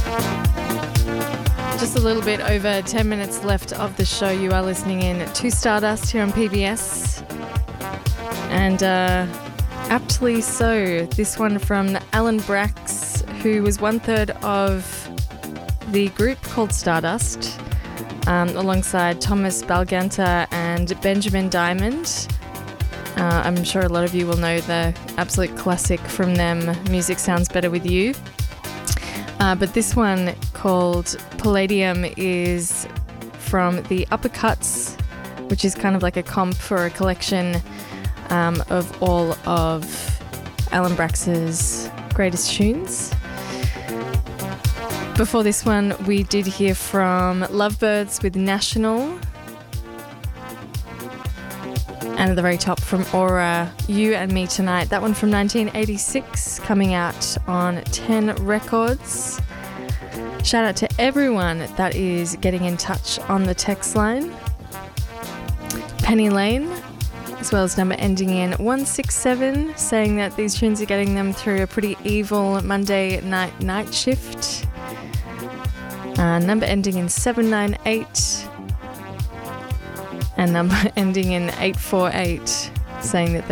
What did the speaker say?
Just a little bit over 10 minutes left of the show. You are listening in to Stardust here on PBS. And aptly so, this one from Alan Brax, who was 1/3 of the group called Stardust, alongside Thomas Balganta and Benjamin Diamond. I'm sure a lot of you will know the absolute classic from them, Music Sounds Better With You. But this one, called Palladium, is from the Uppercuts, which is kind of like a comp for a collection of all of Alan Brax's greatest tunes. Before this one, we did hear from Lovebirds with National. And at the very top from Aura, You and Me Tonight. That one from 1986, coming out on 10 Records. Shout out to everyone that is getting in touch on the text line. Penny Lane, as well as number ending in 167, saying that these tunes are getting them through a pretty evil Monday night shift. Number ending in 798. And number ending in 848, saying that